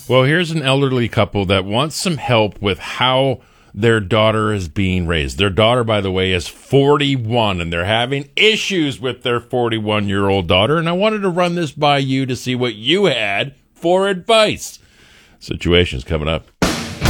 Well, here's an elderly couple that wants some help with how their daughter is being raised. Their daughter, by the way, is 41, and they're having issues with their 41-year-old daughter. And I wanted to run this by you to see what you had for advice. Situation's coming up.